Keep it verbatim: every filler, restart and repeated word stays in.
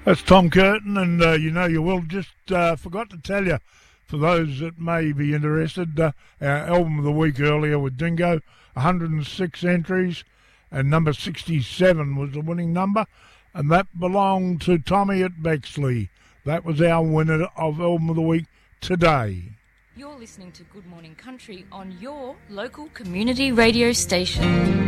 That's Tom Curtin, and uh, you know you will. Just uh, forgot to tell you, for those that may be interested, uh, our album of the week earlier with Dingo, one hundred six entries, and number sixty-seven was the winning number, and that belonged to Tommy at Bexley. That was our winner of album of the week today. You're listening to Good Morning Country on your local community radio station.